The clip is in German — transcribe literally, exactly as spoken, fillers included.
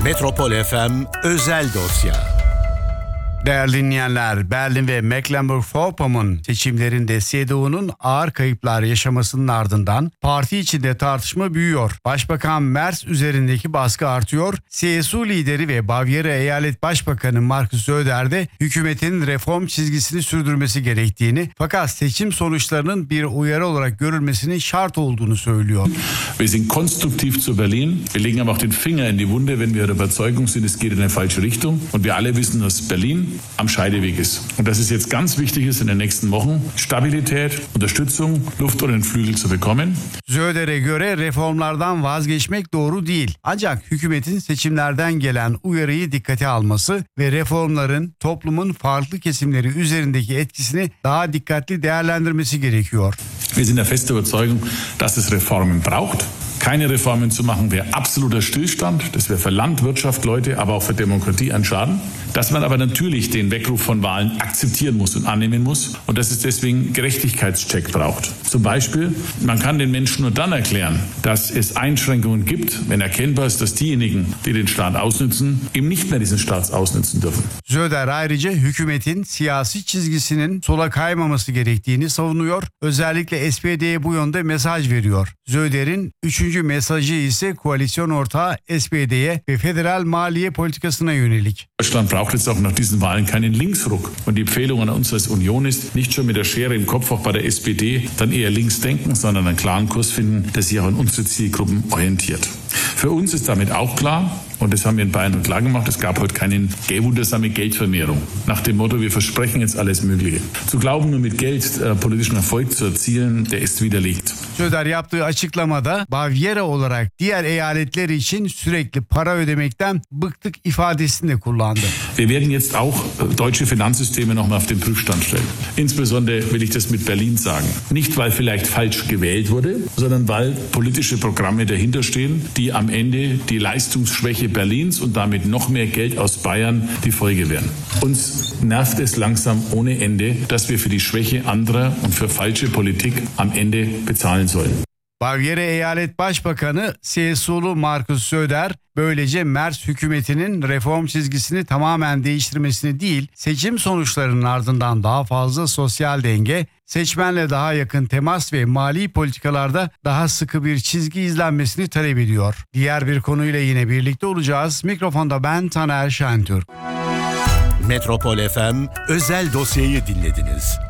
Metropol F M özel dosya. Değerli dinleyenler, Berlin ve Mecklenburg-Vorpommern seçimlerinde C D U'nun ağır kayıplar yaşamasının ardından parti içinde tartışma büyüyor. Başbakan Merz üzerindeki baskı artıyor. C S U lideri ve Bavyera Eyalet Başbakanı Markus Söder de hükümetin reform çizgisini sürdürmesi gerektiğini, fakat seçim sonuçlarının bir uyarı olarak görülmesinin şart olduğunu söylüyor. Wir sind konstruktiv zu Berlin. Wir legen aber auch den Finger in die Wunde, wenn wir der Überzeugung sind, es geht in eine falsche Richtung. Und wir alle wissen, dass Berlin am Scheideweg ist. Und dass es jetzt ganz wichtig ist, in den nächsten Wochen Stabilität, Unterstützung, Luft unter den Flügel zu bekommen. Söder'e göre reformlardan vazgeçmek doğru değil. Ancak hükümetin seçimlerden gelen uyarıyı dikkate alması ve reformların toplumun farklı kesimleri üzerindeki etkisini daha dikkatli değerlendirmesi gerekiyor. Wir sind der festen Überzeugung, dass es Reformen braucht. Keine Reformen zu machen wäre absoluter Stillstand. Das wäre für Land, Wirtschaft, Leute, aber auch für Demokratie ein Schaden. Dass man aber natürlich den Weckruf von Wahlen akzeptieren muss und annehmen muss und dass es deswegen Gerechtigkeitscheck braucht. Zum Beispiel, man kann den Menschen nur dann erklären, dass es Einschränkungen gibt, wenn erkennbar ist, dass diejenigen, die den Staat ausnützen, eben nicht mehr diesen Staat ausnützen dürfen. Söder ayrıca hükümetin siyasi çizgisinin sola kaymaması gerektiğini savunuyor. Özellikle S P D'ye bu yönde mesaj veriyor. Söder'in üçüncü mesajı ise koalisyon ortağı S P D'ye ve federal maliye politikasına yönelik. Deutschland braucht jetzt auch nach diesen Wahlen keinen Linksruck. Und die Empfehlung an uns als Union ist, nicht schon mit der Schere im Kopf auch bei der S P D dann eher links denken, sondern einen klaren Kurs finden, der sich auch an unsere Zielgruppen orientiert. Für uns ist damit auch klar, und das haben wir in Bayern klar gemacht, es gab heute keine wundersame Geldvermehrung. Nach dem Motto, wir versprechen jetzt alles Mögliche. Zu glauben, nur mit Geld äh, politischen Erfolg zu erzielen, der ist widerlegt. Söder yaptığı açıklamada Bavyera olarak diğer eyaletler için sürekli para ödemekten bıktık ifadesini de kullandı. Wir werden jetzt auch äh, deutsche Finanzsysteme nochmal auf den Prüfstand stellen. Insbesondere will ich das mit Berlin sagen. Nicht, weil vielleicht falsch gewählt wurde, sondern weil politische Programme dahinter stehen, die am Ende die Leistungsschwäche Berlins und damit noch mehr Geld aus Bayern die Folge wären. Uns nervt es langsam ohne Ende, dass wir für die Schwäche anderer und für falsche Politik am Ende bezahlen sollen. Bavyera Eyalet Başbakanı C S U'lu Markus Söder böylece Merz hükümetinin reform çizgisini tamamen değiştirmesini değil, seçim sonuçlarının ardından daha fazla sosyal denge, seçmenle daha yakın temas ve mali politikalarda daha sıkı bir çizgi izlenmesini talep ediyor. Diğer bir konuyla yine birlikte olacağız. Mikrofonda ben Taner Şentürk. Metropol F M özel dosyayı dinlediniz.